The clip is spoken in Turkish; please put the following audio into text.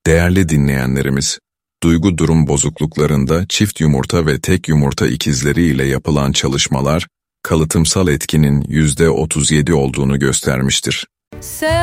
Değerli dinleyenlerimiz, duygu durum bozukluklarında çift yumurta ve tek yumurta ikizleri ile yapılan çalışmalar, kalıtımsal etkinin %37 olduğunu göstermiştir.